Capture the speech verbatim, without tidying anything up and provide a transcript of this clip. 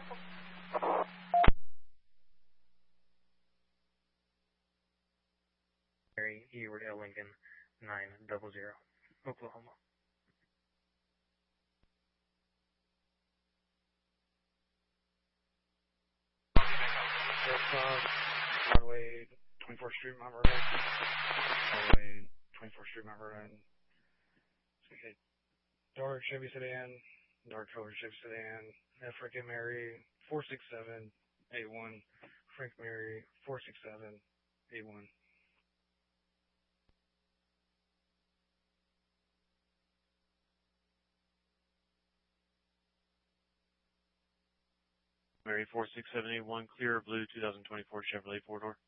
Mary, Edward L. Lincoln, nine double zero, Oklahoma. Broadway, twenty-fourth Street, Mount Vernon. Broadway, twenty-fourth Street, Mount Vernon. Okay. Dark Chevy sedan, dark colored Chevy sedan. Frank and Mary, four six seven eight one. Frank Mary, four six seven eight one. Mary, four six seven eight one, clear blue, two thousand twenty-four Chevrolet four-door.